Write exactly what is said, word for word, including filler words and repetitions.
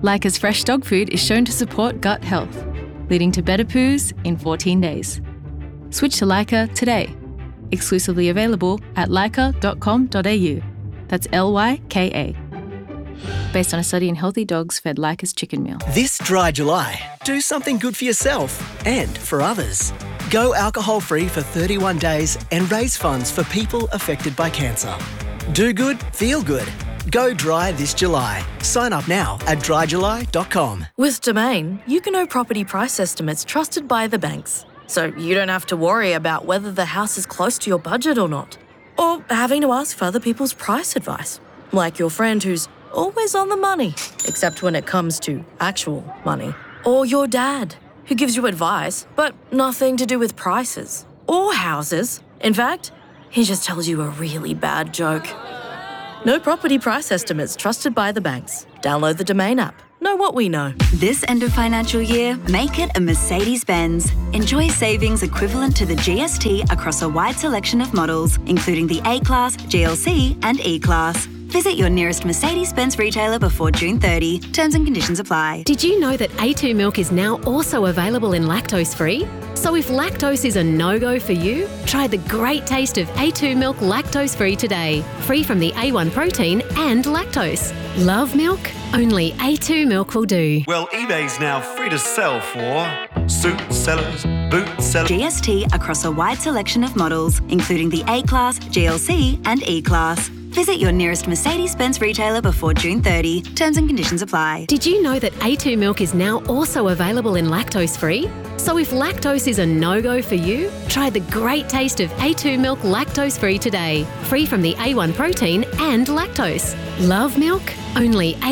Lyca's fresh dog food is shown to support gut health, leading to better poos in fourteen days. Switch to Lyca today. Exclusively available at lyca dot com dot a u. That's L Y K A. Based on a study in healthy dogs fed Lyca's chicken meal. This dry July, do something good for yourself and for others. Go alcohol-free for thirty-one days and raise funds for people affected by cancer. Do good, feel good. Go dry this July. Sign up now at dry july dot com. With Domain, you can know property price estimates trusted by the banks, so you don't have to worry about whether the house is close to your budget or not, or having to ask for other people's price advice, like your friend who's always on the money, except when it comes to actual money, or your dad, who gives you advice, but nothing to do with prices or houses. In fact, he just tells you a really bad joke. No property price estimates trusted by the banks. Download the Domain app. Know what we know. This end of financial year, make it a Mercedes-Benz. Enjoy savings equivalent to the G S T across a wide selection of models, including the A-Class, G L C and E-Class. Visit your nearest Mercedes-Benz retailer before June thirtieth. Terms and conditions apply. Did you know that A two milk is now also available in lactose-free? So if lactose is a no-go for you, try the great taste of A two milk lactose-free today. Free from the A one protein and lactose. Love milk? Only A two milk will do. Well, eBay's now free to sell for suit sellers, boot sellers. G S T across a wide selection of models, including the A-Class, G L C and E-Class. Visit your nearest Mercedes-Benz retailer before June thirtieth. Terms and conditions apply. Did you know that A two milk is now also available in lactose-free? So if lactose is a no-go for you, try the great taste of A two milk lactose-free today. Free from the A one protein and lactose. Love milk? Only A